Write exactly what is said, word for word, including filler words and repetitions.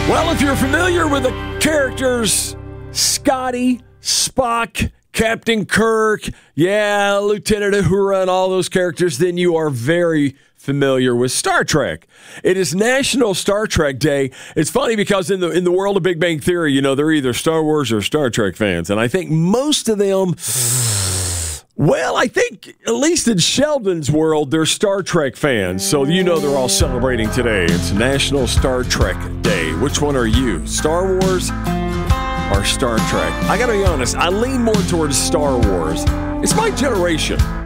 Well, if you're familiar with the characters Scotty, Spock, Captain Kirk, yeah, Lieutenant Uhura, and all those characters, then you are very familiar with Star Trek. It is National Star Trek Day. It's funny because in the in the world of Big Bang Theory, you know, they're either Star Wars or Star Trek fans. And I think most of them, well, I think at least in Sheldon's world, they're Star Trek fans. So you know they're all celebrating today. It's National Star Trek Day. Which one are you? Star Wars or Star Trek? I got to be honest, I lean more towards Star Wars. It's my generation.